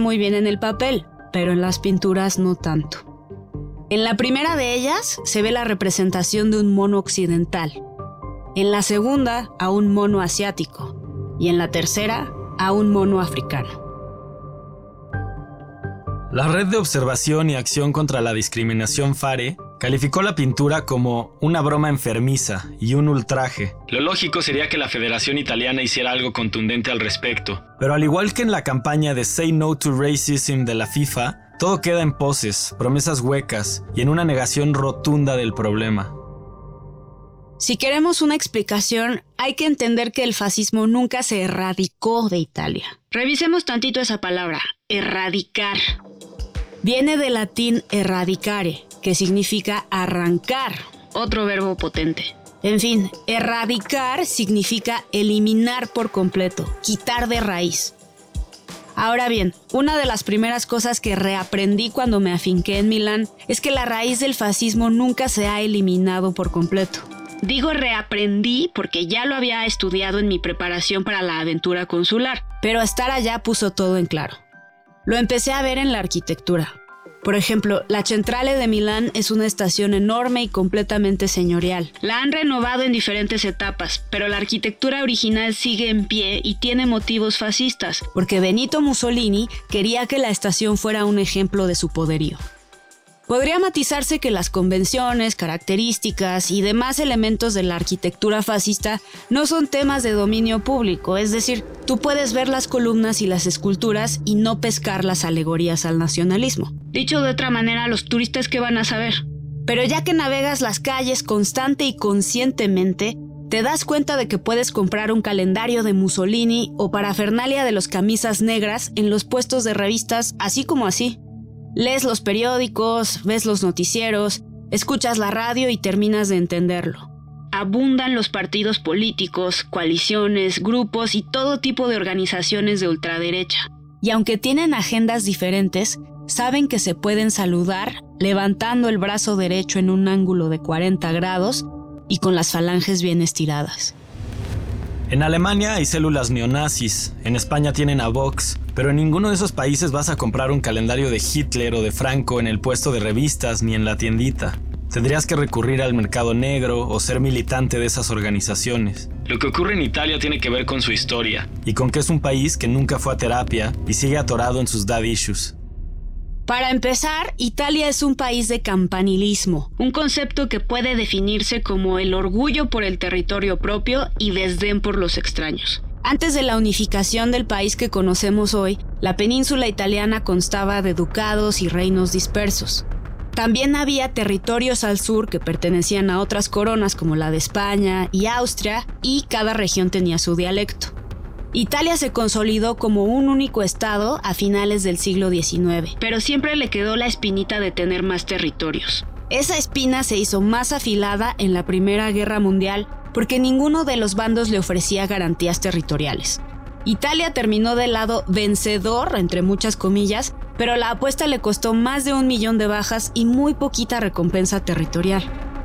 muy bien en el papel, pero en las pinturas no tanto. En la primera de ellas se ve la representación de un mono occidental, en la segunda a un mono asiático y en la tercera a un mono africano. La Red de Observación y Acción contra la Discriminación FARE calificó la pintura como una broma enfermiza y un ultraje. Lo lógico sería que la Federación Italiana hiciera algo contundente al respecto. Pero al igual que en la campaña de Say No to Racism de la FIFA, todo queda en poses, promesas huecas y en una negación rotunda del problema. Si queremos una explicación, hay que entender que el fascismo nunca se erradicó de Italia. Revisemos tantito esa palabra, erradicar. Viene del latín erradicare, que significa arrancar, otro verbo potente. En fin, erradicar significa eliminar por completo, quitar de raíz. Ahora bien, una de las primeras cosas que reaprendí cuando me afinqué en Milán es que la raíz del fascismo nunca se ha eliminado por completo. Digo reaprendí porque ya lo había estudiado en mi preparación para la aventura consular, pero estar allá puso todo en claro. Lo empecé a ver en la arquitectura. Por ejemplo, la Centrale de Milán es una estación enorme y completamente señorial. La han renovado en diferentes etapas, pero la arquitectura original sigue en pie y tiene motivos fascistas, porque Benito Mussolini quería que la estación fuera un ejemplo de su poderío. Podría matizarse que las convenciones, características y demás elementos de la arquitectura fascista no son temas de dominio público, es decir, tú puedes ver las columnas y las esculturas y no pescar las alegorías al nacionalismo. Dicho de otra manera, los turistas ¿qué van a saber? Pero ya que navegas las calles constante y conscientemente, te das cuenta de que puedes comprar un calendario de Mussolini o parafernalia de los camisas negras en los puestos de revistas así como así. Lees los periódicos, ves los noticieros, escuchas la radio y terminas de entenderlo. Abundan los partidos políticos, coaliciones, grupos y todo tipo de organizaciones de ultraderecha. Y aunque tienen agendas diferentes, saben que se pueden saludar levantando el brazo derecho en un ángulo de 40 grados y con las falanges bien estiradas. En Alemania hay células neonazis, en España tienen a Vox, pero en ninguno de esos países vas a comprar un calendario de Hitler o de Franco en el puesto de revistas ni en la tiendita. Tendrías que recurrir al mercado negro o ser militante de esas organizaciones. Lo que ocurre en Italia tiene que ver con su historia y con que es un país que nunca fue a terapia y sigue atorado en sus dad issues. Para empezar, Italia es un país de campanilismo, un concepto que puede definirse como el orgullo por el territorio propio y desdén por los extraños. Antes de la unificación del país que conocemos hoy, la península italiana constaba de ducados y reinos dispersos. También había territorios al sur que pertenecían a otras coronas como la de España y Austria, y cada región tenía su dialecto. Italia se consolidó como un único estado a finales del siglo XIX, pero siempre le quedó la espinita de tener más territorios. Esa espina se hizo más afilada en la Primera Guerra Mundial porque ninguno de los bandos le ofrecía garantías territoriales. Italia terminó del lado vencedor, entre muchas comillas, pero la apuesta le costó más de 1 millón de bajas y muy poquita recompensa territorial.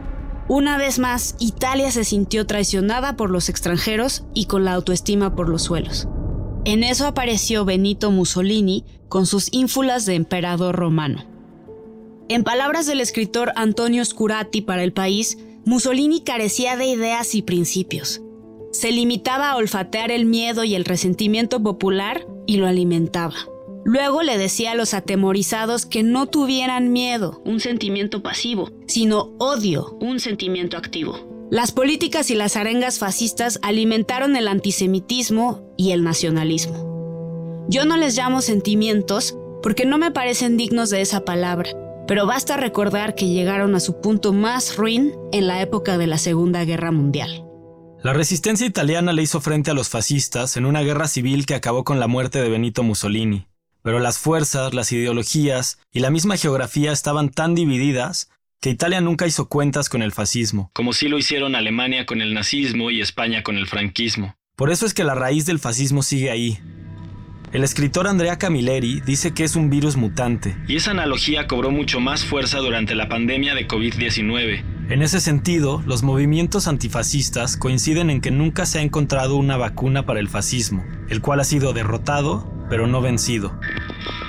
Una vez más, Italia se sintió traicionada por los extranjeros y con la autoestima por los suelos. En eso apareció Benito Mussolini con sus ínfulas de emperador romano. En palabras del escritor Antonio Scurati para El País, Mussolini carecía de ideas y principios. Se limitaba a olfatear el miedo y el resentimiento popular y lo alimentaba. Luego le decía a los atemorizados que no tuvieran miedo, un sentimiento pasivo, sino odio, un sentimiento activo. Las políticas y las arengas fascistas alimentaron el antisemitismo y el nacionalismo. Yo no les llamo sentimientos porque no me parecen dignos de esa palabra, pero basta recordar que llegaron a su punto más ruin en la época de la Segunda Guerra Mundial. La resistencia italiana le hizo frente a los fascistas en una guerra civil que acabó con la muerte de Benito Mussolini. Pero las fuerzas, las ideologías y la misma geografía estaban tan divididas que Italia nunca hizo cuentas con el fascismo, como sí lo hicieron Alemania con el nazismo y España con el franquismo. Por eso es que la raíz del fascismo sigue ahí. El escritor Andrea Camilleri dice que es un virus mutante, y esa analogía cobró mucho más fuerza durante la pandemia de COVID-19. En ese sentido, los movimientos antifascistas coinciden en que nunca se ha encontrado una vacuna para el fascismo, el cual ha sido derrotado, pero no vencido.